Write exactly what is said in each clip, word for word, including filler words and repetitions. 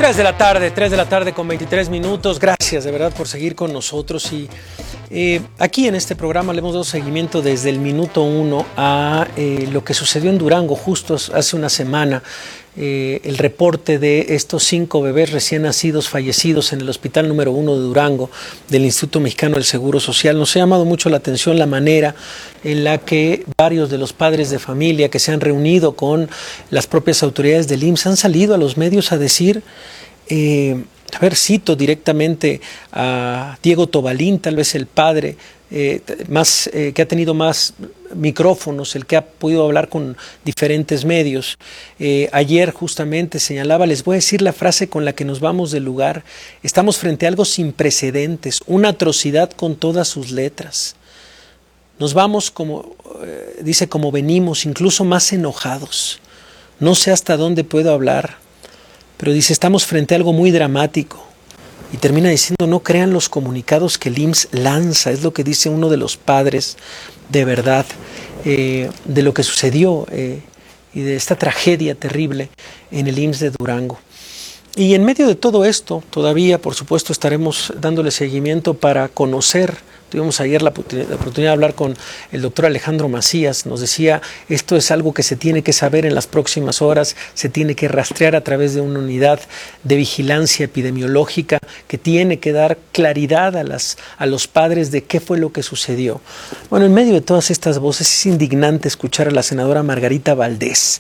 tres de la tarde, tres de la tarde con veintitrés minutos. Gracias de verdad por seguir con nosotros. Y eh, aquí en este programa le hemos dado seguimiento desde el minuto uno a eh, lo que sucedió en Durango justo hace una semana. Eh, el reporte de estos cinco bebés recién nacidos fallecidos en el hospital número uno de Durango del Instituto Mexicano del Seguro Social. Nos ha llamado mucho la atención la manera en la que varios de los padres de familia que se han reunido con las propias autoridades del I M S S han salido a los medios a decir, eh, a ver, cito directamente a Diego Tobalín, tal vez el padre eh, más, eh, que ha tenido más micrófonos, el que ha podido hablar con diferentes medios. Eh, ayer justamente señalaba, les voy a decir la frase con la que nos vamos del lugar: estamos frente a algo sin precedentes, una atrocidad con todas sus letras. Nos vamos, como eh, dice, como venimos, incluso más enojados. No sé hasta dónde puedo hablar, pero dice, estamos frente a algo muy dramático. Y termina diciendo, no crean los comunicados que el I M S S lanza, es lo que dice uno de los padres de verdad, eh, de lo que sucedió eh, y de esta tragedia terrible en el I M S S de Durango. Y en medio de todo esto, todavía, por supuesto, estaremos dándole seguimiento para conocer. Tuvimos ayer la, la oportunidad de hablar con el doctor Alejandro Macías. Nos decía, esto es algo que se tiene que saber en las próximas horas, se tiene que rastrear a través de una unidad de vigilancia epidemiológica que tiene que dar claridad a, las, a los padres de qué fue lo que sucedió. Bueno, en medio de todas estas voces es indignante escuchar a la senadora Margarita Valdés,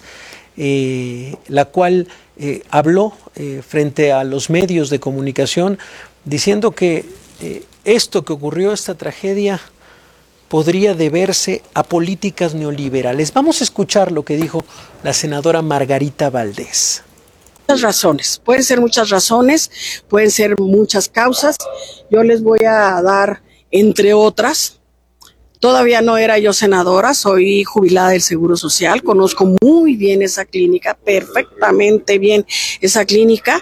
eh, la cual eh, habló eh, frente a los medios de comunicación diciendo que eh, esto que ocurrió, esta tragedia, podría deberse a políticas neoliberales. Vamos a escuchar lo que dijo la senadora Margarita Valdés. Muchas razones, pueden ser muchas razones, pueden ser muchas causas. Yo les voy a dar, entre otras, todavía no era yo senadora, soy jubilada del Seguro Social, conozco muy bien esa clínica, perfectamente bien esa clínica.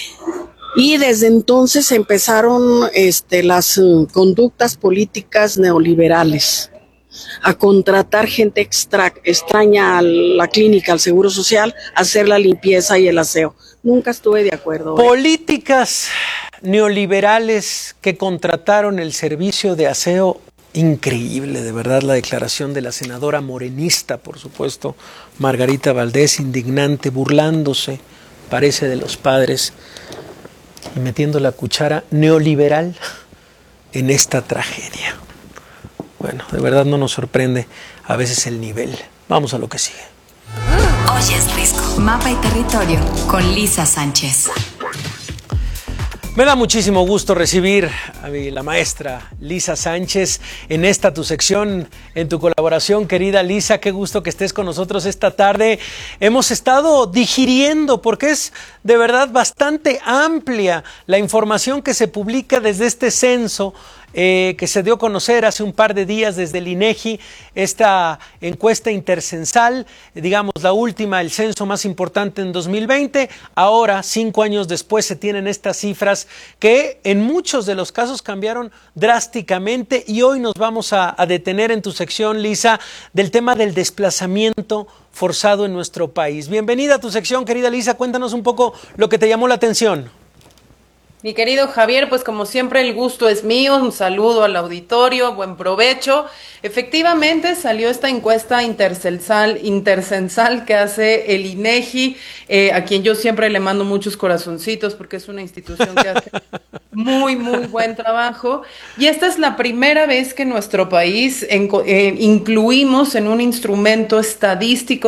Y desde entonces empezaron este, las uh, conductas políticas neoliberales, a contratar gente extra, extraña a la clínica, al Seguro Social, a hacer la limpieza y el aseo. Nunca estuve de acuerdo. ¿eh? Políticas neoliberales que contrataron el servicio de aseo. Increíble, de verdad, la declaración de la senadora morenista, por supuesto, Margarita Valdés, indignante, burlándose, parece, de los padres y metiendo la cuchara neoliberal en esta tragedia. Bueno, de verdad no nos sorprende a veces el nivel. Vamos a lo que sigue. Hoy es Risco. Mapa y territorio con Lisa Sánchez. Me da muchísimo gusto recibir a mi, la maestra Lisa Sánchez en esta tu sección, en tu colaboración, querida Lisa. Qué gusto que estés con nosotros esta tarde. Hemos estado digiriendo, porque es de verdad bastante amplia la información que se publica desde este censo eh, que se dio a conocer hace un par de días desde el INEGI, esta encuesta intercensal, digamos la última, el censo más importante en dos mil veinte. Ahora, cinco años después, se tienen estas cifras que en muchos de los casos cambiaron drásticamente, y hoy nos vamos a, a detener en tu sección, Lisa, del tema del desplazamiento forzado en nuestro país. Bienvenida a tu sección, querida Lisa, cuéntanos un poco lo que te llamó la atención. Mi querido Javier, pues como siempre el gusto es mío, un saludo al auditorio, buen provecho. Efectivamente salió esta encuesta intercensal, intercensal que hace el INEGI, eh, a quien yo siempre le mando muchos corazoncitos porque es una institución que hace muy, muy buen trabajo. Y esta es la primera vez que en nuestro país en, eh, incluimos en un instrumento estadístico